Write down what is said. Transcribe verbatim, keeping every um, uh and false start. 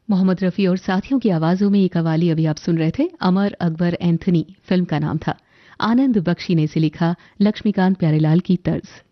मोहम्मद रफी और साथियों की आवाजों में ये कवाली अभी आप सुन रहे थे। अमर अकबर एंथनी फिल्म का नाम था। आनंद बख्शी ने इसे लिखा, लक्ष्मीकांत प्यारेलाल की तर्ज।